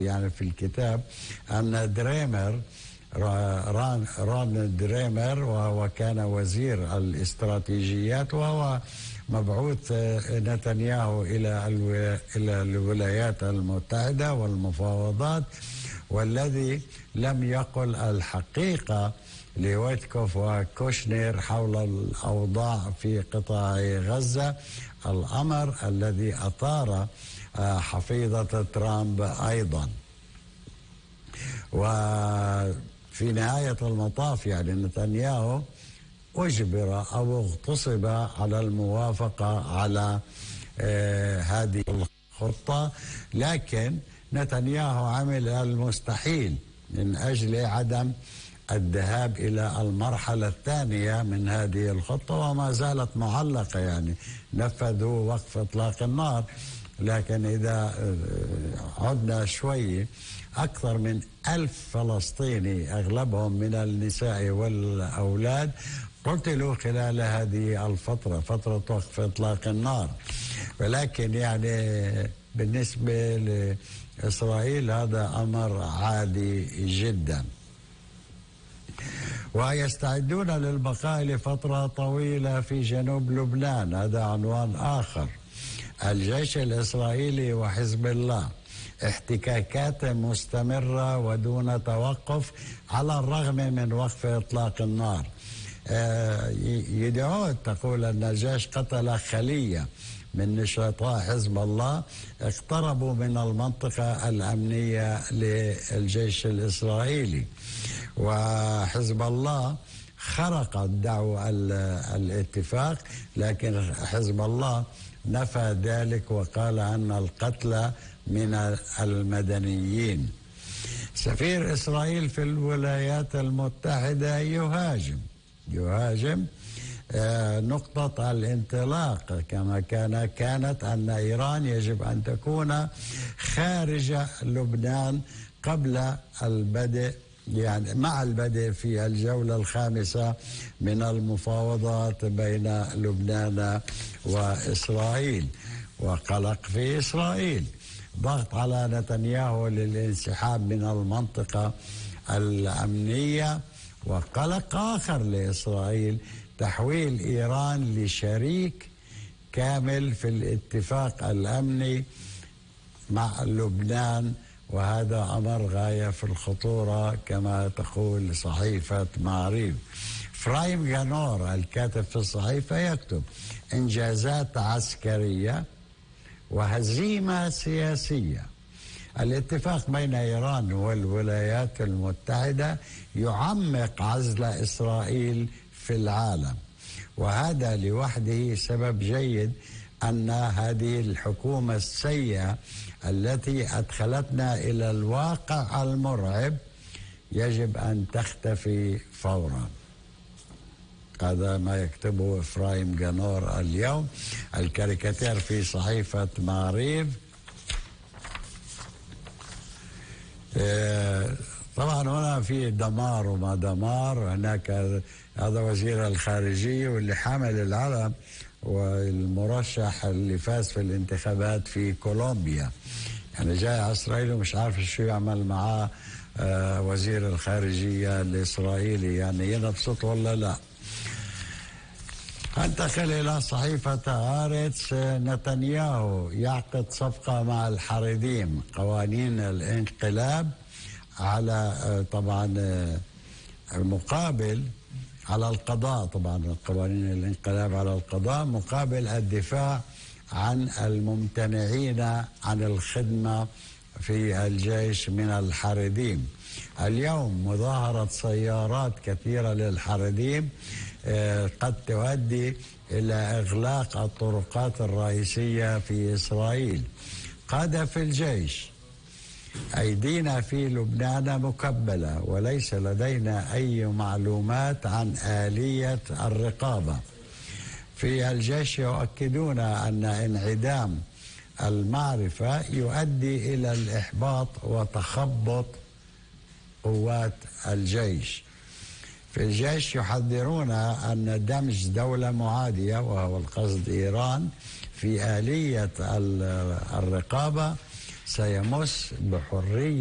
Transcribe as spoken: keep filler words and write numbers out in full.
يعني في الكتاب أن دريمر ران, ران دريمر، وهو كان وزير الاستراتيجيات وهو مبعوث نتنياهو إلى إلى الولايات المتحدة والمفاوضات، والذي لم يقل الحقيقة لويتكوف وكوشنير حول الأوضاع في قطاع غزة، الأمر الذي أثار حفيظة ترامب أيضا. وفي نهاية المطاف يعني نتنياهو أجبر أو اغتصب على الموافقة على آه هذه الخطة، لكن نتنياهو عمل المستحيل من أجل عدم الذهاب إلى المرحلة الثانية من هذه الخطة، وما زالت معلقة. يعني نفذوا وقف إطلاق النار، لكن إذا عدنا شوي أكثر من ألف فلسطيني أغلبهم من النساء والأولاد قتلوا خلال هذه الفترة، فترة وقف إطلاق النار. ولكن يعني بالنسبة لإسرائيل هذا أمر عادي جدا، ويستعدون للبقاء لفترة طويلة في جنوب لبنان. هذا عنوان آخر. الجيش الإسرائيلي وحزب الله احتكاكات مستمرة ودون توقف على الرغم من وقف إطلاق النار. يدعون تقول أن الجيش قتل خلية من نشطاء حزب الله اقتربوا من المنطقة الأمنية للجيش الإسرائيلي، وحزب الله خرق الدعوة الاتفاق، لكن حزب الله نفى ذلك وقال أن القتلى من المدنيين. سفير إسرائيل في الولايات المتحدة يهاجم يهاجم نقطة الانطلاق كما كان كانت أن إيران يجب أن تكون خارج لبنان قبل البدء، يعني مع البدء في الجولة الخامسة من المفاوضات بين لبنان وإسرائيل. وقلق في إسرائيل، ضغط على نتنياهو للانسحاب من المنطقة الأمنية. وقلق آخر لإسرائيل، تحويل إيران لشريك كامل في الاتفاق الأمني مع لبنان، وهذا أمر غاية في الخطورة كما تقول صحيفة معريف. فرايم جانور الكاتب في الصحيفة يكتب: إنجازات عسكرية وهزيمة سياسية. الاتفاق بين إيران والولايات المتحدة يعمق عزل إسرائيل في العالم، وهذا لوحده سبب جيد أن هذه الحكومة السيئة التي أدخلتنا إلى الواقع المرعب يجب أن تختفي فورا. هذا ما يكتبه إفرايم جانور اليوم، الكاريكاتير في صحيفة معريف. طبعا هنا في دمار وما دمار. هناك هذا وزير الخارجية واللي حامل العلم والمرشح اللي فاز في الانتخابات في كولومبيا، يعني جاي على إسرائيل ومش عارف شو يعمل معاه وزير الخارجية الإسرائيلي، يعني ينبسط ولا لا. انتقل إلى صحيفة هارتس. نتنياهو يعقد صفقة مع الحريديم، قوانين الانقلاب على طبعا المقابل على القضاء، طبعا قوانين الانقلاب على القضاء مقابل الدفاع عن الممتنعين عن الخدمة في الجيش من الحريديم. اليوم مظاهرة سيارات كثيرة للحريديم قد تؤدي إلى إغلاق الطرقات الرئيسية في إسرائيل. قادة في الجيش: أيدينا في لبنان مكبلة وليس لدينا أي معلومات عن آلية الرقابة. في الجيش يؤكدون أن انعدام المعرفة يؤدي إلى الإحباط وتخبط قوات الجيش. في الجيش يحذرون أن دمج دولة معادية وهو القصد إيران في آلية الرقابة سيمس بحرية